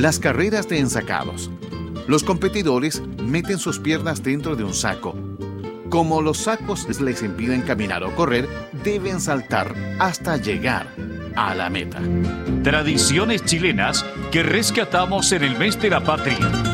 Las carreras de ensacados. Los competidores meten sus piernas dentro de un saco. Como los sacos les impiden caminar o correr, deben saltar hasta llegar a la meta. Tradiciones chilenas que rescatamos en el mes de la patria.